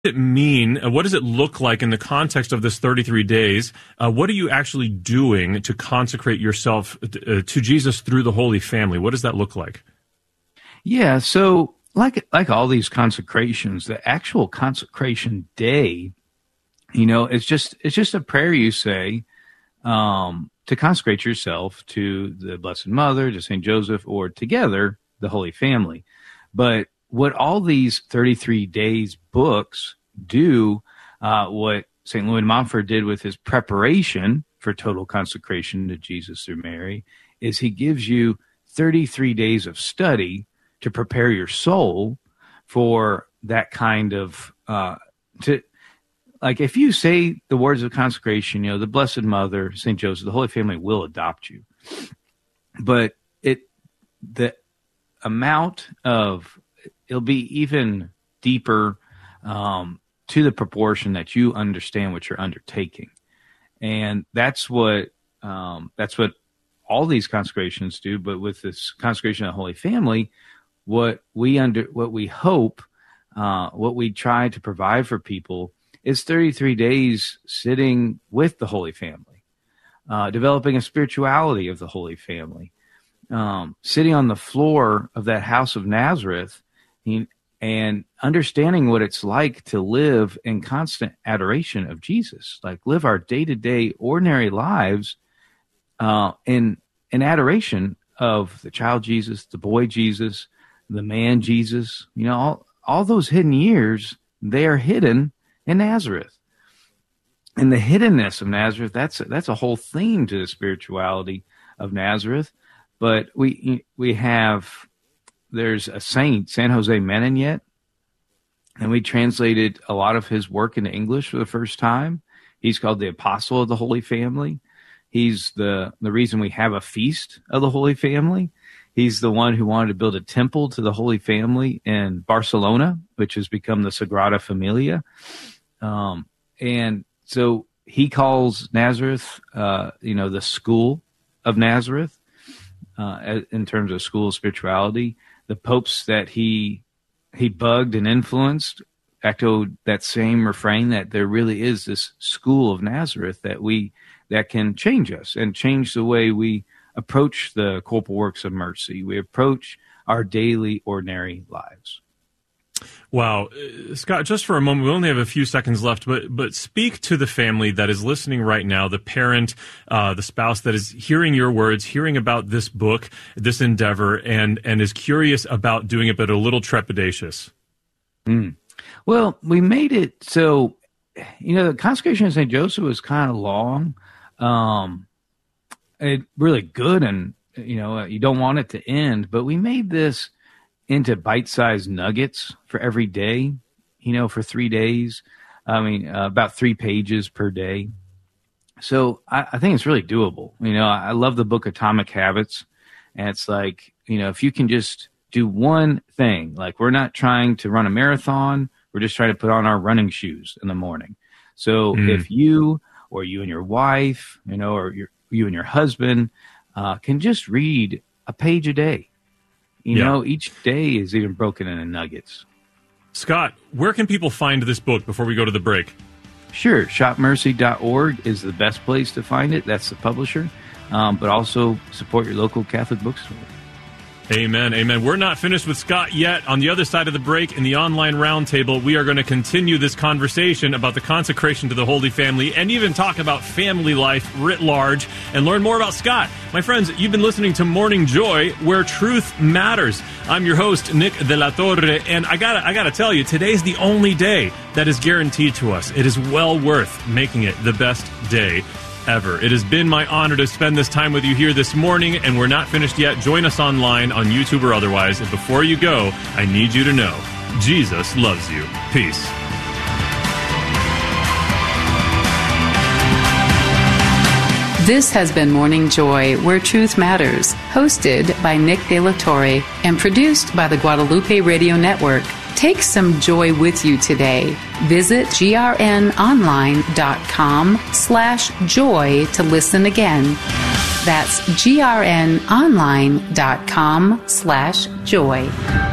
it mean? What does it look like in the context of this 33 days? What are you actually doing to consecrate yourself to Jesus through the Holy Family? What does that look like? Yeah, so like all these consecrations, the actual consecration day, it's just a prayer you say to consecrate yourself to the Blessed Mother, to St. Joseph, or together, the Holy Family. But what all these 33 days books do, what St. Louis de Montfort did with his preparation for total consecration to Jesus through Mary, is he gives you 33 days of study to prepare your soul for that kind of, if you say the words of consecration, the Blessed Mother, St. Joseph, the Holy Family will adopt you. But the amount of, it'll be even deeper to the proportion that you understand what you're undertaking. And that's what all these consecrations do. But with this consecration of the Holy Family, what we hope, what we try to provide for people is 33 days sitting with the Holy Family, developing a spirituality of the Holy Family, sitting on the floor of that house of Nazareth and understanding what it's like to live in constant adoration of Jesus, like live our day-to-day ordinary lives in adoration of the child Jesus, the boy Jesus, the man Jesus. All those hidden years, they are hidden in Nazareth. And the hiddenness of Nazareth, that's a whole theme to the spirituality of Nazareth. But there's a saint, San Jose Menignet, and we translated a lot of his work into English for the first time. He's called the Apostle of the Holy Family. He's the reason we have a feast of the Holy Family. He's the one who wanted to build a temple to the Holy Family in Barcelona, which has become the Sagrada Familia. And so he calls Nazareth, the school of Nazareth, in terms of school of spirituality. The popes that he bugged and influenced echoed that same refrain, that there really is this school of Nazareth that can change us and change the way we approach the corporal works of mercy. We approach our daily, ordinary lives. Wow. Scott, just for a moment, we only have a few seconds left, but speak to the family that is listening right now, the parent, the spouse that is hearing your words, hearing about this book, this endeavor, and is curious about doing it, but a little trepidatious. Well, we made it so, the consecration of St. Joseph was kind of long, really good, and, you don't want it to end, but we made this into bite-sized nuggets for every day, for 3 days. About 3 pages per day. So I think it's really doable. I love the book Atomic Habits. And it's like, if you can just do one thing, like we're not trying to run a marathon, we're just trying to put on our running shoes in the morning. So if you or you and your wife, or you and your husband can just read a page a day, each day is even broken into nuggets. Scott, where can people find this book before we go to the break? Sure. shopmercy.org is the best place to find it. That's the publisher. But also support your local Catholic bookstore. Amen, amen. We're not finished with Scott yet. On the other side of the break, in the online roundtable, we are going to continue this conversation about the consecration to the Holy Family and even talk about family life writ large and learn more about Scott. My friends, you've been listening to Morning Joy, where truth matters. I'm your host, Nick de la Torre, and I gotta tell you, today's the only day that is guaranteed to us. It is well worth making it the best day ever. It has been my honor to spend this time with you here this morning, and we're not finished yet. Join us online on YouTube or otherwise. And before you go, I need you to know, Jesus loves you. Peace. This has been Morning Joy, where truth matters, hosted by Nick de la Torre and produced by the Guadalupe Radio Network. Take some joy with you today. Visit grnonline.com/joy to listen again. That's grnonline.com/joy.